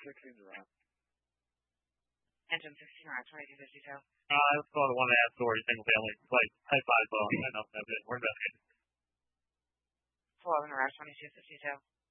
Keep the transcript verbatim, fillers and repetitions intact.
sixteen Durant. Engine sixteen Durant, twenty-two fifty-two. Uh, let's call it one and a half story, single family, like type five, uh, I know, that's it. We're investigating. eleven Durant, twenty-two fifty-two.